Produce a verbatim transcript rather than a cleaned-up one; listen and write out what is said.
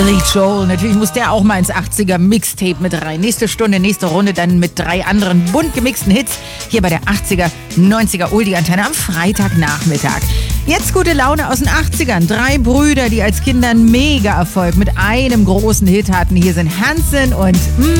Billy Joel, natürlich muss der auch mal ins achtziger Mixtape mit rein. Nächste Stunde, nächste Runde dann mit drei anderen bunt gemixten Hits hier bei der achtziger, neunziger Oldie-Antenne am Freitagnachmittag. Jetzt gute Laune aus den achtzigern. Drei Brüder, die als Kinder einen Mega-Erfolg mit einem großen Hit hatten. Hier sind Hanson und